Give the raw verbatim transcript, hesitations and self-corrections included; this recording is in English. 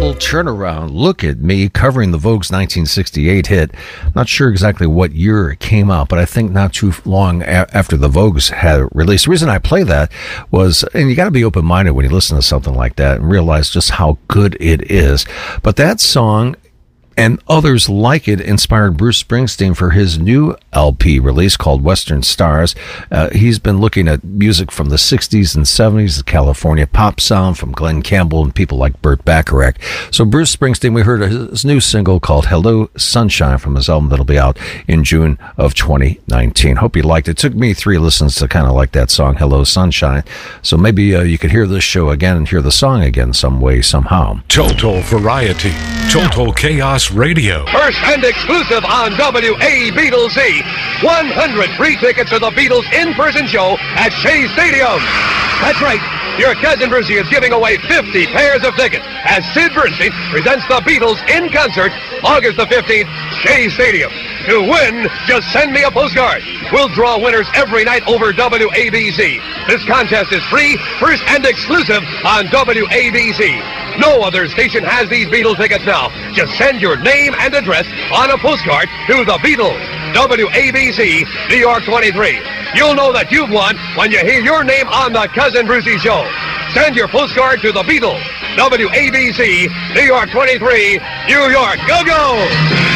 Turnaround, Look at Me, covering the Vogue's nineteen sixty-eight hit. Not sure exactly what year it came out, but I think not too long a- after the Vogues had it released. The reason I play that was, and you got to be open-minded when you listen to something like that and realize just how good it is. But that song and others like it inspired Bruce Springsteen for his new L P release called Western Stars. Uh, he's been looking at music from the sixties and seventies, the California pop sound from Glenn Campbell and people like Burt Bacharach. So Bruce Springsteen, we heard his new single called Hello Sunshine from his album that'll be out in June of twenty nineteen. Hope you liked it. It took me three listens to kind of like that song, Hello Sunshine. So maybe uh, you could hear this show again and hear the song again some way, somehow. Total Variety. Total Chaos Radio. First and exclusive on W A Beatles Z. one hundred free tickets to the Beatles in-person show at Shea Stadium. That's right. Your cousin Brucey is giving away fifty pairs of tickets as Sid Bernstein presents the Beatles in concert August the fifteenth, Shea Stadium. To win, just send me a postcard. We'll draw winners every night over W A B Z. This contest is free, first and exclusive on W A B Z. No other station has these Beatles tickets now. Just send your name and address on a postcard to the Beatles, W A B Z, New York twenty-three. You'll know that you've won when you hear your name on the Cousin Brucey Show. Send your postcard to the Beatles, W A B Z, New York twenty-three, New York. Go, go!